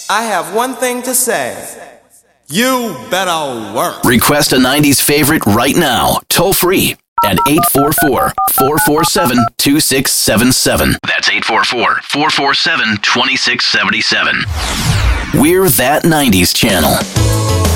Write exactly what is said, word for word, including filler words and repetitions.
I have one thing to say. You better work. Request a nineties favorite right now, toll free at eight four four, four four seven, two six seven seven. That's eight four four, four four seven, two six seven seven. We're That nineties Channel.